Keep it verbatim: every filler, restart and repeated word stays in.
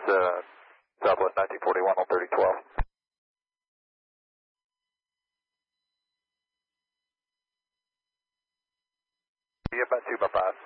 uh, Southwest nineteen forty-one on thirty twelve. Yeah, about two by five.